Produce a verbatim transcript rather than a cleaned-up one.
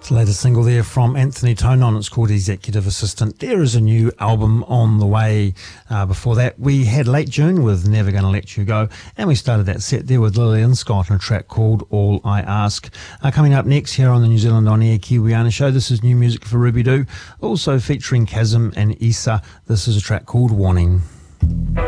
The latest single there from Anthony Tonon, it's called Executive Assistant. There is a new album on the way. Uh, before that, we had Late June with Never Gonna Let You Go, and we started that set there with Lillian Scott and a track called All I Ask. Uh, coming up next here on the New Zealand On Air Kiwiana Show, this is new music for Ruby Doo, also featuring Chasm and Issa. This is a track called Warning.